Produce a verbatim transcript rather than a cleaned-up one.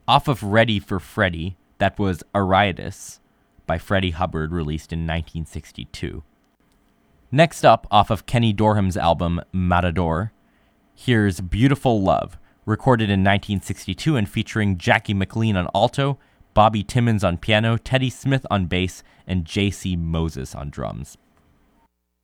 Off of Ready for Freddie, that was Ariadis by Freddie Hubbard, released in nineteen sixty-two. Next up, off of Kenny Dorham's album Matador, here's Beautiful Love, recorded in nineteen sixty-two and featuring Jackie McLean on alto, Bobby Timmons on piano, Teddy Smith on bass, and J C Moses on drums.